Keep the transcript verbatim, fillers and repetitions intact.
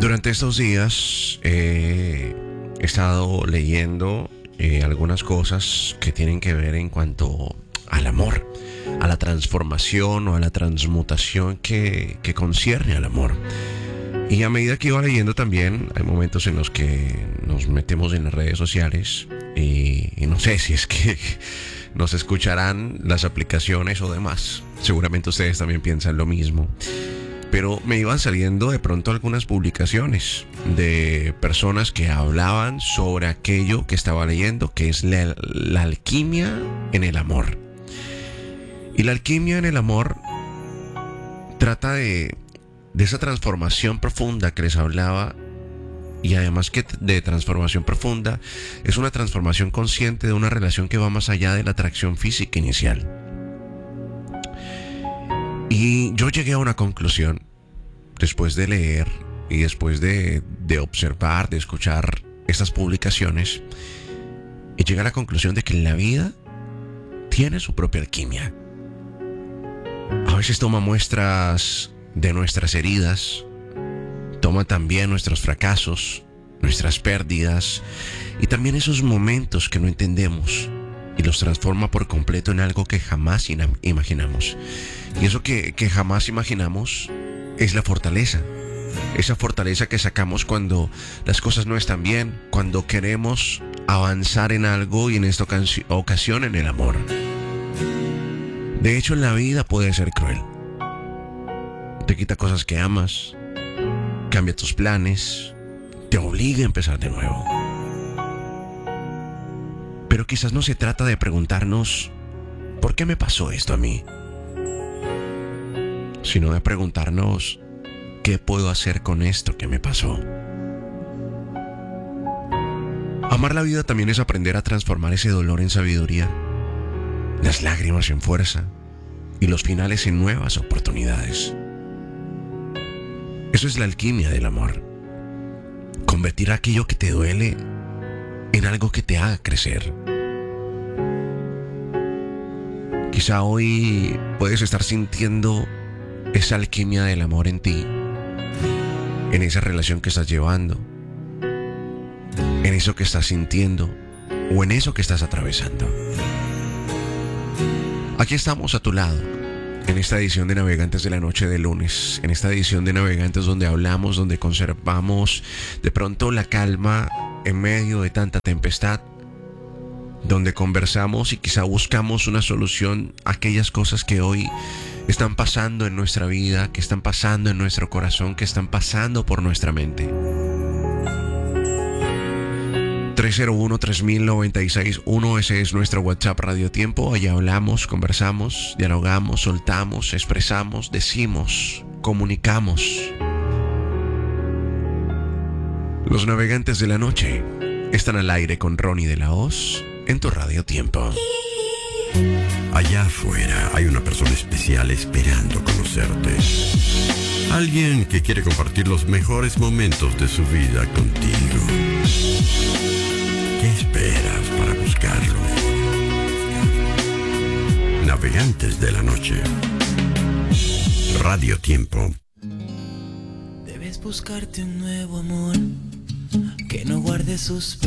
Durante estos días eh, he estado leyendo eh, algunas cosas que tienen que ver en cuanto al amor, a la transformación o a la transmutación que, que concierne al amor. Y a medida que iba leyendo también, hay momentos en los que nos metemos en las redes sociales y, y no sé si es que nos escucharán las aplicaciones o demás. Seguramente ustedes también piensan lo mismo. Pero me iban saliendo de pronto algunas publicaciones de personas que hablaban sobre aquello que estaba leyendo, que es la, la alquimia en el amor. Y la alquimia en el amor trata de, de esa transformación profunda que les hablaba. Y además que de transformación profunda, es una transformación consciente de una relación que va más allá de la atracción física inicial. Y yo llegué a una conclusión, después de leer y después de, de observar, de escuchar estas publicaciones, y llegué a la conclusión de que la vida tiene su propia alquimia. A veces toma muestras de nuestras heridas, toma también nuestros fracasos, nuestras pérdidas y también esos momentos que no entendemos y los transforma por completo en algo que jamás imaginamos. Y eso que, que jamás imaginamos es la fortaleza. Esa fortaleza que sacamos cuando las cosas no están bien, cuando queremos avanzar en algo y en esta ocasión en el amor. De hecho, en la vida puede ser cruel. Te quita cosas que amas, cambia tus planes, te obliga a empezar de nuevo. Pero quizás no se trata de preguntarnos ¿por qué me pasó esto a mí? Sino de preguntarnos ¿qué puedo hacer con esto que me pasó? Amar la vida también es aprender a transformar ese dolor en sabiduría, las lágrimas en fuerza y los finales en nuevas oportunidades. Eso es la alquimia del amor. Convertir aquello que te duele en algo que te haga crecer. Quizá hoy puedes estar sintiendo esa alquimia del amor en ti, en esa relación que estás llevando, en eso que estás sintiendo o en eso que estás atravesando. Aquí estamos a tu lado, en esta edición de Navegantes de la Noche de lunes, en esta edición de Navegantes donde hablamos, donde conservamos de pronto la calma en medio de tanta tempestad, donde conversamos y quizá buscamos una solución a aquellas cosas que hoy están pasando en nuestra vida, que están pasando en nuestro corazón, que están pasando por nuestra mente. tres cero uno, tres mil, noventa y seis uno, ese es nuestro WhatsApp Radio Tiempo. Allá hablamos, conversamos, dialogamos, soltamos, expresamos, decimos, comunicamos. Los Navegantes de la Noche están al aire con Ronnie de la Hoz en tu Radio Tiempo. Allá afuera hay una persona especial esperando conocerte. Alguien que quiere compartir los mejores momentos de su vida contigo. ¿Qué esperas para buscarlo? Navegantes de la Noche. Radio Tiempo. Debes buscarte un nuevo amor que no guarde sus